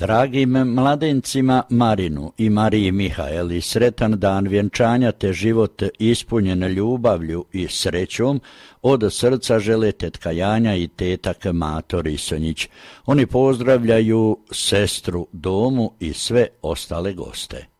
Dragim mladencima Marinu i Mariji Mihaeli sretan dan vjenčanja te život ispunjen ljubavlju i srećom od srca žele tetka Janja i tetak Mato Risonjić. Oni pozdravljaju sestru Domu i sve ostale goste.